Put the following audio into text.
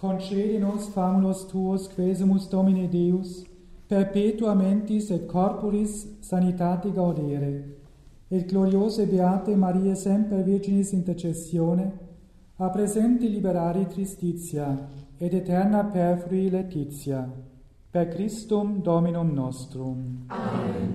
concede nos famulos tuos, quesumus Domine Deus, perpetua mentis et corporis sanitate gaudere, et gloriose beate Maria semper Virginis intercessione, a presenti liberari tristitia, et eterna perfrui laetitia. Per Christum Dominum nostrum. Amen.